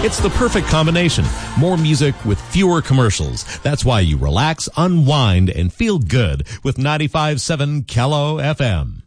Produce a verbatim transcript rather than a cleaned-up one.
It's the perfect combination. More music with fewer commercials. That's why you relax, unwind, and feel good with ninety-five point seven K E L O F M.